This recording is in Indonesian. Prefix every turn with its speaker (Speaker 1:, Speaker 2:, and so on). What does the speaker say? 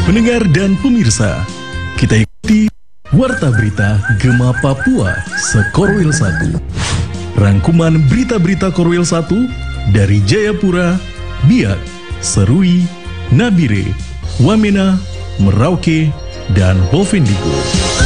Speaker 1: Pendengar dan pemirsa, kita ikuti Warta Berita Gema Papua Sekorwil 1. Rangkuman berita-berita Korwil 1 dari Jayapura, Biak, Serui, Nabire, Wamena, Merauke, dan Bovendigul.